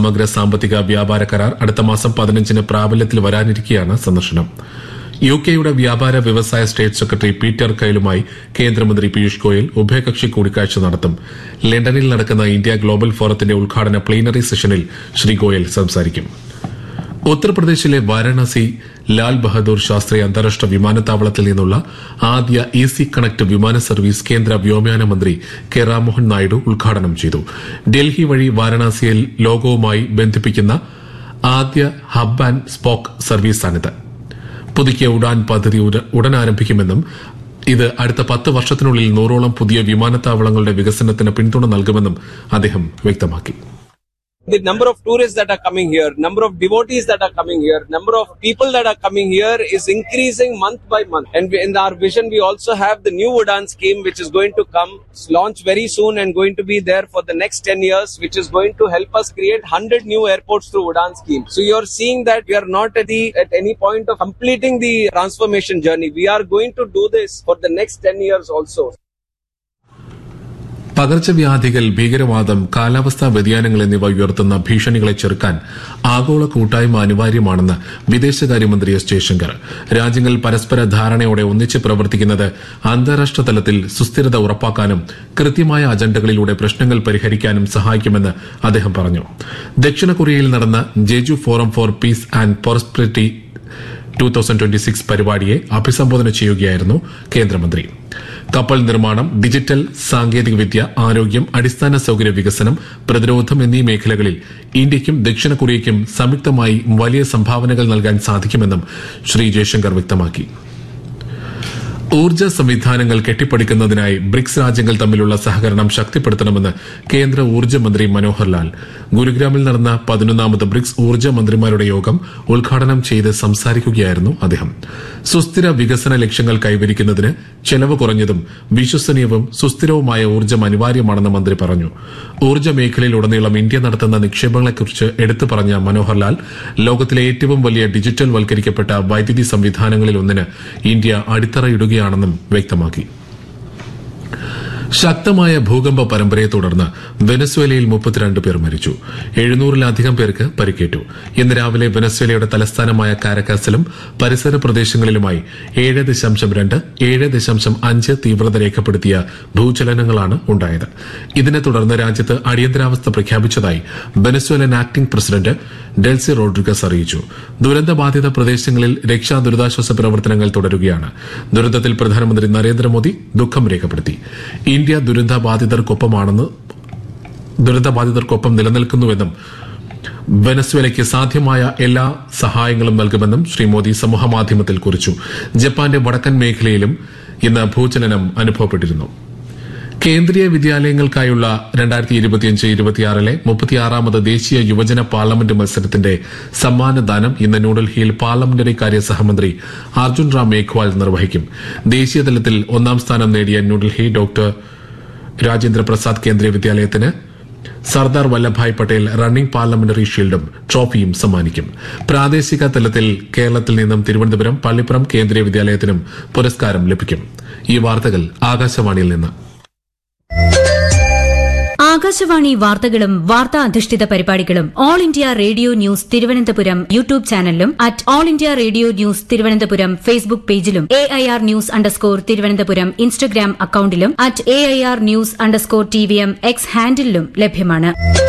സമഗ്ര സാമ്പത്തിക വ്യാപാര കരാർ അടുത്ത മാസം 15-ന് പ്രാബല്യത്തിൽ വരാനിരിക്കെയാണ് സന്ദർശനം. യുകെയുടെ വ്യാപാര വ്യവസായ സ്റ്റേറ്റ് സെക്രട്ടറി പീറ്റർ കൈലുമായി കേന്ദ്രമന്ത്രി പീയൂഷ് ഗോയൽ ഉഭയകക്ഷി കൂടിക്കാഴ്ച നടത്തും. ലണ്ടനിൽ നടക്കുന്ന ഇന്ത്യ ഗ്ലോബൽ ഫോറത്തിന്റെ ഉദ്ഘാടന പ്ലീനറി സെഷനിൽ ശ്രീ ഗോയൽ സംസാരിക്കും. ഉത്തർപ്രദേശിലെ വാരാണസി ലാൽ ബഹദൂർ ശാസ്ത്രി അന്താരാഷ്ട്ര വിമാനത്താവളത്തിൽ നിന്നുള്ള ആദ്യ ഈസി കണക്ട് വിമാന സർവീസ് കേന്ദ്ര വ്യോമയാന മന്ത്രി കെ രാംമോഹൻ നായിഡു ഉദ്ഘാടനം ചെയ്തു. ഡൽഹി വഴി വാരാണസിയിൽ ലോകവുമായി ബന്ധിപ്പിക്കുന്ന ആദ്യ ഹബ് ആൻഡ് സ്പോക്ക് സർവീസാണിത്. പുതുക്കിയ ഉഡാൻ പദ്ധതി ഉടൻ ആരംഭിക്കുമെന്നും ഇത് അടുത്ത 10 വർഷത്തിനുള്ളിൽ 100ഓളം പുതിയ വിമാനത്താവളങ്ങളുടെ വികസനത്തിന് പിന്തുണ നൽകുമെന്നും അദ്ദേഹം വ്യക്തമാക്കി. The number of tourists that are coming here, number of devotees that are coming here, number of people that are coming here is increasing month by month. And in our vision, we also have the new Udan scheme, which is going to come, launch very soon and going to be there for the next 10 years, which is going to help us create 100 new airports through Udan scheme. So you're seeing that we are not at any point of completing the transformation journey. We are going to do this for the next 10 years also. പകർച്ചവ്യാധികൾ, ഭീകരവാദം, കാലാവസ്ഥാ വ്യതിയാനങ്ങൾ എന്നിവ ഉയർത്തുന്ന ഭീഷണികളെ ചെറുക്കാൻ ആഗോള കൂട്ടായ്മ അനിവാര്യമാണെന്ന് വിദേശകാര്യമന്ത്രി എസ് ജയശങ്കർ. രാജ്യങ്ങൾ പരസ്പര ധാരണയോടെ ഒന്നിച്ച് പ്രവർത്തിക്കുന്നത് അന്താരാഷ്ട്ര തലത്തിൽ സുസ്ഥിരത ഉറപ്പാക്കാനും കൃത്യമായ അജണ്ടകളിലൂടെ പ്രശ്നങ്ങൾ പരിഹരിക്കാനും സഹായിക്കുമെന്ന് അദ്ദേഹം പറഞ്ഞു. ദക്ഷിണ കൊറിയയിൽ നടന്ന Jeju forum four piece and prosperity 2026 പരിപാടിയെ അഭിസംബോധന ചെയ്യുകയായിരുന്നു കേന്ദ്രമന്ത്രി. കപ്പൽ നിർമ്മാണം, ഡിജിറ്റൽ സാങ്കേതികവിദ്യ, ആരോഗ്യം, അടിസ്ഥാന സൌകര്യ വികസനം, പ്രതിരോധം എന്നീ മേഖലകളിൽ ഇന്ത്യയ്ക്കും ദക്ഷിണ കൊറിയയ്ക്കും സംയുക്തമായി വലിയ സംഭാവനകൾ നൽകാൻ സാധിക്കുമെന്നും ശ്രീ ജയശങ്കർ വ്യക്തമാക്കി. ഊർജ്ജ സംവിധാനങ്ങൾ കെട്ടിപ്പടുക്കുന്നതിനായി ബ്രിക്സ് രാജ്യങ്ങൾ തമ്മിലുള്ള സഹകരണം ശക്തിപ്പെടുത്തണമെന്ന് കേന്ദ്ര ഊർജ്ജ മന്ത്രി മനോഹർ ലാൽ. ഗുരുഗ്രാമിൽ നടന്ന 11ാമത് ബ്രിക്സ് ഊർജ്ജ മന്ത്രിമാരുടെ യോഗം ഉദ്ഘാടനം ചെയ്ത് സംസാരിക്കുകയായിരുന്നു അദ്ദേഹം. സുസ്ഥിര വികസന ലക്ഷ്യങ്ങൾ കൈവരിക്കുന്നതിന് ചെലവ് കുറഞ്ഞതും വിശ്വസനീയവും സുസ്ഥിരവുമായ ഊർജ്ജം അനിവാര്യമാണെന്ന് മന്ത്രി പറഞ്ഞു. ഊർജ്ജ മേഖലയിലുടനീളം ഇന്ത്യ നടത്തുന്ന നിക്ഷേപങ്ങളെക്കുറിച്ച് എടുത്തു പറഞ്ഞ മനോഹർ ലാൽ ലോകത്തിലെ ഏറ്റവും വലിയ ഡിജിറ്റൽ വൽക്കരിക്കപ്പെട്ട വൈദ്യുതി സംവിധാനങ്ങളിലൊന്നിന് ഇന്ത്യ അടിത്തറയിടുകയാണെന്നും വ്യക്തമാക്കി. ശക്തമായ ഭൂകമ്പ പരമ്പരയെ തുടർന്ന് വെനസ്വേലയിൽ 32 പേർ മരിച്ചു. 700-ലധികം പേർക്ക് പരിക്കേറ്റു. ഇന്ന് രാവിലെ വെനസ്വേലയുടെ തലസ്ഥാനമായ കാരക്കാസിലും പരിസര പ്രദേശങ്ങളിലുമായി 7.2, 7.5 തീവ്രത രേഖപ്പെടുത്തിയ ഭൂചലനങ്ങളാണ് ഉണ്ടായത്. ഇതിനെ തുടർന്ന് രാജ്യത്ത് അടിയന്തരാവസ്ഥ പ്രഖ്യാപിച്ചതായി Venezuelan acting president Delcy Rodriguez അറിയിച്ചു. ദുരന്തബാധിത പ്രദേശങ്ങളിൽ രക്ഷാ ദുരിതാശ്വാസ പ്രവർത്തനങ്ങൾ തുടരുകയാണ്. ദുരന്തത്തിൽ പ്രധാനമന്ത്രി നരേന്ദ്രമോദി ദുഃഖം രേഖപ്പെടുത്തി. ഇന്ത്യ ദുരന്തബാധിതർക്കൊപ്പം നിലനിൽക്കുന്നുവെന്നും വെനസ്വേലയ്ക്ക് സാധ്യമായ എല്ലാ സഹായങ്ങളും നൽകുമെന്നും ശ്രീ മോദി സമൂഹമാധ്യമത്തിൽ കുറിച്ചു. ജപ്പാന്റെ വടക്കൻ മേഖലയിലും ഇന്ന് ഭൂചലനം അനുഭവപ്പെട്ടിരുന്നു. കേന്ദ്രീയ വിദ്യാലയങ്ങൾക്കായുള്ള 2025-26 36ാമത് ദേശീയ യുവജന പാർലമെന്റ് മത്സരത്തിന്റെ സമ്മാനദാനം ഇന്ന് ന്യൂഡൽഹിയിൽ പാർലമെന്ററി കാര്യ സഹമന്ത്രി അർജുൻ റാം മേഘ്വാൾ നിർവഹിക്കും. ദേശീയതലത്തിൽ 1ാം സ്ഥാനം നേടിയ ന്യൂഡൽഹി ഡോക്ടർ രാജേന്ദ്ര പ്രസാദ് കേന്ദ്രീയ വിദ്യാലയത്തിന് സർദാർ വല്ലഭായ് പട്ടേൽ റണ്ണിംഗ് പാർലമെന്ററി ഷീൽഡും ട്രോഫിയും സമ്മാനിക്കും. പ്രാദേശിക തലത്തിൽ കേരളത്തിൽ നിന്നും തിരുവനന്തപുരം പള്ളിപ്പുറം കേന്ദ്രീയ വിദ്യാലയത്തിനും പുരസ്കാരം ലഭിക്കും. ഈ വാർത്തകൾ ആകാശവാണിയിൽ നിന്ന്. ആകാശവാണി വാർത്തകളും വാർത്താ അധിഷ്ഠിത പരിപാടികളും all India radio news Thiruvananthapuram YouTube ചാനലിലും @all India radio news Thiruvananthapuram Facebook പേജിലും AIR ന്യൂസ് _ ഇൻസ്റ്റഗ്രാം അക്കൌണ്ടിലും @AIR ന്യൂസ് _ X ഹാൻഡിലും ലഭ്യമാണ്.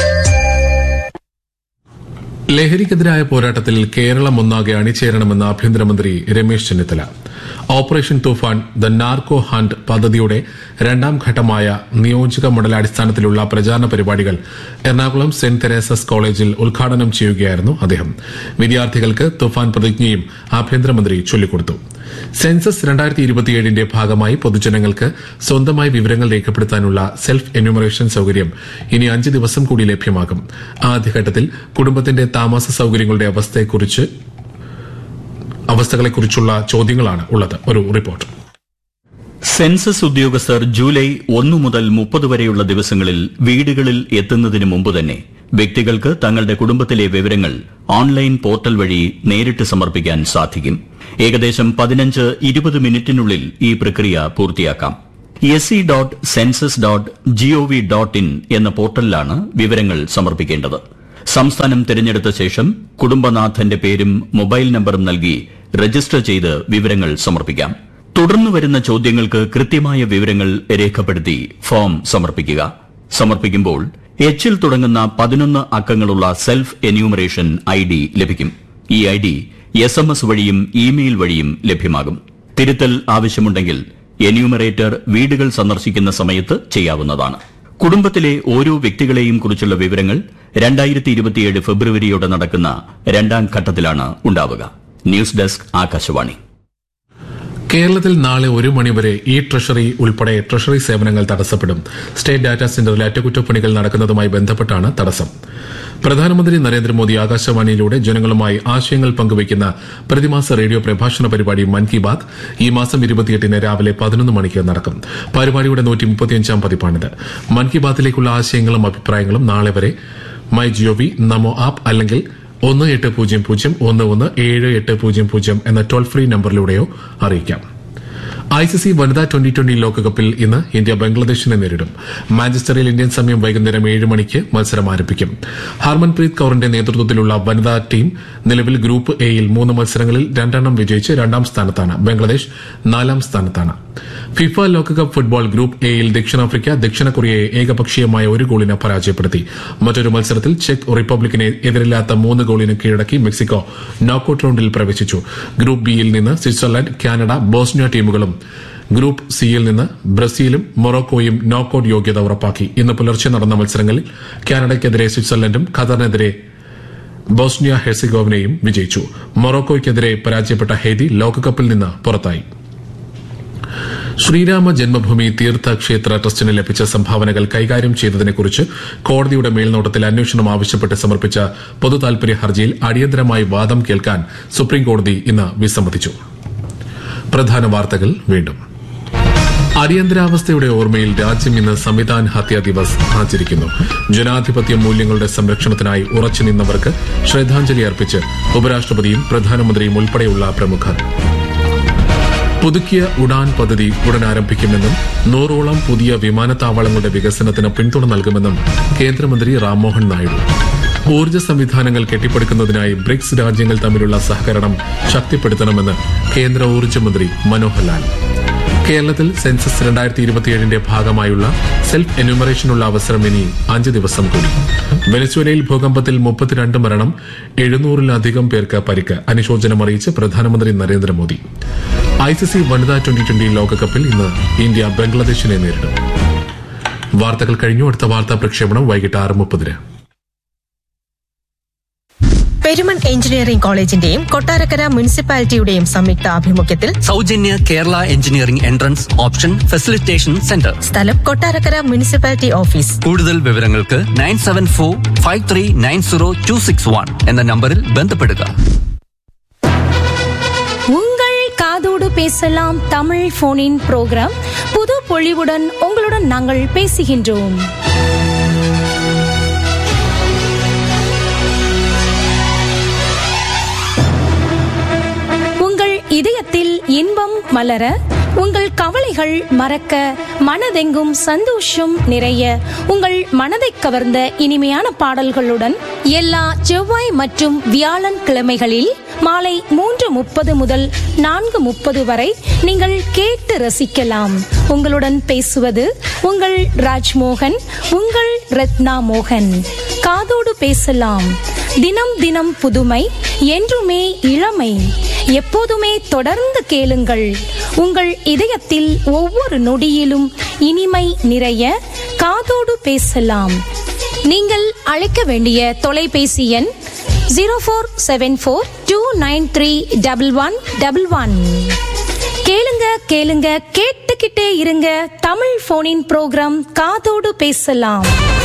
ലഹരിക്കെതിരായ പോരാട്ടത്തിൽ കേരളം ഒന്നാകെ അണിചേരണമെന്ന് ആഭ്യന്തരമന്ത്രി Ramesh Chennithala. Operation Toofan the narco hunt പദ്ധതിയുടെ 2ാം ഘട്ടമായ നിയോജക മണ്ഡലാടിസ്ഥാനത്തിലുള്ള പ്രചാരണ പരിപാടികൾ എറണാകുളം സെന്റ് തെരേസസ് കോളേജിൽ ഉദ്ഘാടനം ചെയ്യുകയായിരുന്നു അദ്ദേഹം. വിദ്യാർത്ഥികൾക്ക് തൂഫാൻ പ്രതിജ്ഞയും ആഭ്യന്തരമന്ത്രി ചൊല്ലിക്കൊടുത്തു. സെൻസസ് 2027ന്റെ ഭാഗമായി പൊതുജനങ്ങൾക്ക് സ്വന്തമായി വിവരങ്ങൾ രേഖപ്പെടുത്താനുള്ള സെൽഫ് എന്യൂമറേഷൻ സൌകര്യം ഇനി 5 ദിവസം കൂടി ലഭ്യമാകും. ആദ്യഘട്ടത്തിൽ കുടുംബത്തിന്റെ താമസ സൌകര്യങ്ങളുടെ അവസ്ഥകളെക്കുറിച്ചുള്ള ചോദ്യങ്ങളാണ് ഉള്ളത്. ഒരു റിപ്പോർട്ട്. സെൻസസ് ഉദ്യോഗസ്ഥർ ജൂലൈ 1 മുതൽ 30 വരെയുള്ള ദിവസങ്ങളിൽ വീടുകളിൽ എത്തുന്നതിന് മുമ്പ് തന്നെ വ്യക്തികൾക്ക് തങ്ങളുടെ കുടുംബത്തിലെ വിവരങ്ങൾ ഓൺലൈൻ പോർട്ടൽ വഴി നേരിട്ട് സമർപ്പിക്കാൻ സാധിക്കും. ഏകദേശം 15-20 മിനിറ്റിനുള്ളിൽ ഈ പ്രക്രിയ പൂർത്തിയാക്കാം. se.census.gov.in എന്ന പോർട്ടലിലാണ് വിവരങ്ങൾ സമർപ്പിക്കേണ്ടത്. സംസ്ഥാനം തിരഞ്ഞെടുത്ത ശേഷം കുടുംബനാഥന്റെ പേരും മൊബൈൽ നമ്പറും നൽകി രജിസ്റ്റർ ചെയ്ത് വിവരങ്ങൾ സമർപ്പിക്കാം. തുടർന്ന് വരുന്ന ചോദ്യങ്ങൾക്ക് കൃത്യമായ വിവരങ്ങൾ രേഖപ്പെടുത്തി ഫോം സമർപ്പിക്കുക. സമർപ്പിക്കുമ്പോൾ എച്ചിൽ തുടങ്ങുന്ന 11 അക്കങ്ങളുള്ള സെൽഫ് എന്യൂമറേഷൻ ഐഡി ലഭിക്കും. ഈ ഐഡി SMS വഴിയും ഇമെയിൽ വഴിയും ലഭ്യമാകും. തിരുത്തൽ ആവശ്യമുണ്ടെങ്കിൽ എന്യൂമറേറ്റർ വീടുകൾ സന്ദർശിക്കുന്ന സമയത്ത് ചെയ്യാവുന്നതാണ്. കുടുംബത്തിലെ ഓരോ വ്യക്തികളെയും കുറിച്ചുള്ള വിവരങ്ങൾ 2027 ഫെബ്രുവരിയോടെ നടക്കുന്ന 2ാം ഘട്ടത്തിലാണ് ഉണ്ടാവുക. News desk Akashvani. കേരളത്തിൽ നാളെ 1 മണിവരെ ഇ ട്രഷറി ഉൾപ്പെടെ ട്രഷറി സേവനങ്ങൾ തടസ്സപ്പെടും. സ്റ്റേറ്റ് ഡാറ്റാ സെന്ററിൽ അറ്റകുറ്റപ്പണികൾ നടക്കുന്നതുമായി ബന്ധപ്പെട്ടാണ് തടസ്സം. പ്രധാനമന്ത്രി നരേന്ദ്രമോദി ആകാശവാണിയിലൂടെ ജനങ്ങളുമായി ആശയങ്ങൾ പങ്കുവയ്ക്കുന്ന പ്രതിമാസ റേഡിയോ പ്രഭാഷണ പരിപാടി മൻ കി ബാത് ഈ മാസം 28 രാവിലെ 11 മണിക്ക് നടക്കും. പരിപാടിയുടെ 135ാം പതിപ്പാണിത്. മൻ കി ബാത്തിലേക്കുള്ള ആശയങ്ങളും അഭിപ്രായങ്ങളും നാളെ വരെ മൈ ജിഒവി, നമോ ആപ്പ് അല്ലെങ്കിൽ 1800117800 എന്ന ടോൾ ഫ്രീ നമ്പറിലൂടെയോ അറിയിക്കാം. ICC വനിതാ 2020 ലോകകപ്പിൽ ഇന്ന് ഇന്ത്യ ബംഗ്ലാദേശിനെ നേരിടും. മാഞ്ചസ്റ്ററിൽ ഇന്ത്യൻ സമയം വൈകുന്നേരം 7 മണിക്ക് മത്സരം ആരംഭിക്കും. ഹർമൻപ്രീത് കൌറിന്റെ നേതൃത്വത്തിലുള്ള വനിതാ ടീം നിലവിൽ ഗ്രൂപ്പ് എയിൽ 3 മത്സരങ്ങളിൽ 2 വിജയിച്ച് 2ാം സ്ഥാനത്താണ്. ബംഗ്ലാദേശ് 4ാം സ്ഥാനത്താണ്. ഫിഫ ലോകകപ്പ് ഫുട്ബോൾ ഗ്രൂപ്പ് എയിൽ ദക്ഷിണാഫ്രിക്ക ദക്ഷിണ കൊറിയയെ ഏകപക്ഷീയമായ 1 ഗോളിന് പരാജയപ്പെടുത്തി. മറ്റൊരു മത്സരത്തിൽ ചെക്ക് റിപ്പബ്ലിക്കിനെ എതിരില്ലാത്ത 3 ഗോളിന് കീഴടക്കി മെക്സിക്കോ നോക്കൌട്ട് റൌണ്ടിൽ പ്രവേശിച്ചു. ഗ്രൂപ്പ് ബിയിൽ നിന്ന് സ്വിറ്റ്സർലൻഡ്, കാനഡ, ബോസ്നിയ ടീമുകളും ഗ്രൂപ്പ് സിയിൽ നിന്ന് ബ്രസീലും മൊറോക്കോയും നോക്കൌട്ട് യോഗ്യത ഉറപ്പാക്കി. ഇന്ന് പുലർച്ചെ നടന്ന മത്സരങ്ങളിൽ കാനഡയ്ക്കെതിരെ സ്വിറ്റ്സർലൻഡും ഖത്തറിനെതിരെ ബോസ്നിയ ഹെർസിഗോവിനയും വിജയിച്ചു. മൊറോക്കോയ്ക്കെതിരെ പരാജയപ്പെട്ട ഹെയ്തി ലോകകപ്പിൽ നിന്ന് പുറത്തായി. ശ്രീരാമ ജന്മഭൂമി തീർത്ഥക്ഷേത്ര ട്രസ്റ്റിന് ലഭിച്ച സംഭാവനകൾ കൈകാര്യം ചെയ്തതിനെക്കുറിച്ച് കോടതിയുടെ മേൽനോട്ടത്തിൽ അന്വേഷണം ആവശ്യപ്പെട്ട് സമർപ്പിച്ച പൊതുതാൽപര്യ ഹർജിയിൽ അടിയന്തരമായി വാദം കേൾക്കാൻ സുപ്രീംകോടതി ഇന്ന് വിസമ്മതിച്ചു. പ്രധാന വാർത്തകൾ വീണ്ടും. അടിയന്തരാവസ്ഥയുടെ ഓർമ്മയിൽ രാജ്യം ഇന്ന് സംവിധാൻ ഹത്യാ ദിവസ് ആചരിക്കുന്നു. ജനാധിപത്യ മൂല്യങ്ങളുടെ സംരക്ഷണത്തിനായി ഉറച്ചുനിന്നവർക്ക് ശ്രദ്ധാഞ്ജലി അർപ്പിച്ച് ഉപരാഷ്ട്രപതിയും പ്രധാനമന്ത്രിയും ഉൾപ്പെടെയുള്ള പ്രമുഖർ. പുതുക്കിയ ഉഡാൻ പദ്ധതി ഉടൻ ആരംഭിക്കുമെന്നും 100ഓളം പുതിയ വിമാനത്താവളങ്ങളുടെ വികസനത്തിന് പിന്തുണ നൽകുമെന്നും കേന്ദ്രമന്ത്രി റാംമോഹൻ നായിഡു. ഊർജ്ജ സംവിധാനങ്ങൾ കെട്ടിപ്പടുക്കുന്നതിനായി ബ്രിക്സ് രാജ്യങ്ങൾ തമ്മിലുള്ള സഹകരണം ശക്തിപ്പെടുത്തണമെന്ന് കേന്ദ്ര ഊർജ്ജമന്ത്രി മനോഹർ ലാൽ. കേരളത്തിൽ സെൻസസ് 2027ന്റെ ഭാഗമായുള്ള സെൽഫ് എന്യൂമറേഷനുള്ള അവസരം ഇനി 5 ദിവസം കൂടി. വെനസ്വേലയിൽ ഭൂകമ്പത്തിൽ 32 മരണം, 700-ലധികം പേർക്ക് പരിക്ക്. അനുശോചനം അറിയിച്ച് പ്രധാനമന്ത്രി നരേന്ദ്രമോദി. ICC വനിതാ 2020 ലോകകപ്പിൽ ഇന്ന് ഇന്ത്യ ബംഗ്ലാദേശിനെ നേരിടും. വാർത്തകൾ കഴിഞ്ഞു. അടുത്ത വാർത്താ പ്രക്ഷേപണം വൈകിട്ട് 6:30. പെരുമൺ എഞ്ചിനീയറിംഗ് കോളേജിന്റെയും കൊട്ടാരക്കര മുനിസിപ്പാലിറ്റിയുടെയും സംയുക്ത ആഭിമുഖ്യത്തിൽ സൗജന്യ Kerala engineering entrance option facilitation centre. സ്ഥലം കൊട്ടാരക്കര മുനിസിപ്പാലിറ്റി ഓഫീസ്. കൂടുതൽ വിവരങ്ങൾക്ക് 9745390261 എന്ന നമ്പറിൽ ബന്ധപ്പെടുക. உங்கள் காதோடு பேசலாம் தமிழ் போனின் புரோகிராம் புது பொழிவுடன் உங்களுடன் நாங்கள் பேசுகின்றோம். இதயத்தில் இன்பம் மலர, உங்கள் கவலைகள் மறக்க, மனதெங்கும் சந்தோஷம் நிறைய, உங்கள் மனதை கவர்ந்த இனிமையான பாடல்களுடன் எல்லா செவ்வாய் மற்றும் வியாழன் கிழமைகளில் மாலை 3:30 முதல் 4:30 வரை நீங்கள் கேட்டு ரசிக்கலாம். உங்களுடன் பேசுவது உங்கள் ராஜ்மோகன், உங்கள் ரத்னா மோகன். காதோடு பேசலாம். தினம் தினம் புதுமை, என்றுமே இளமை. எப்போதுமே தொடர்ந்து கேளுங்கள். உங்கள் இதயத்தில் ஒவ்வொரு நொடியிலும் இனிமை நிறைய காதோடு பேசலாம். நீங்கள் அழைக்க வேண்டிய தொலைபேசி எண் 0474293111. கேளுங்க கேளுங்க, கேட்டுக்கிட்டே இருங்க. தமிழ் போனின் புரோகிராம் காதோடு பேசலாம்.